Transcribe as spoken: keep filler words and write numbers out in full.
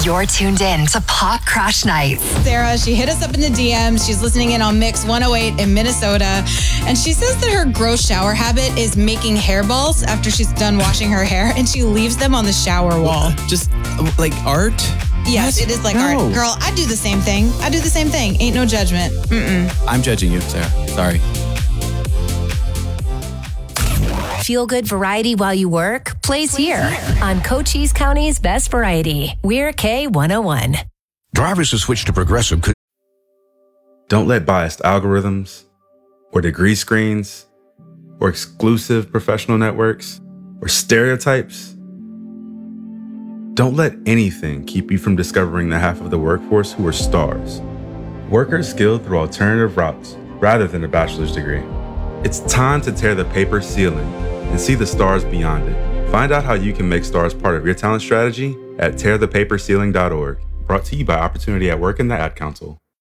You're tuned in to Pop Crush Nights. Sarah, she hit us up in the D Ms. She's listening in on Mix one oh eight in Minnesota. And she says that her gross shower habit is making hairballs after she's done washing her hair, and she leaves them on the shower wall. Just like art? Yes, What? it is like No. art. Girl, I do the same thing. I do the same thing. Ain't no judgment. Mm-mm. I'm judging you, Sarah. Sorry. Feel good variety while you work plays here on Cochise County's Best Variety. We're K one oh one. Drivers who switch to Progressive could... Don't let biased algorithms or degree screens or exclusive professional networks or stereotypes. Don't let anything keep you from discovering the half of the workforce who are stars. Workers skilled through alternative routes rather than a bachelor's degree. It's time to tear the paper ceiling and see the stars beyond it. Find out how you can make stars part of your talent strategy at tear the paper ceiling dot org. Brought to you by Opportunity at Work and the Ad Council.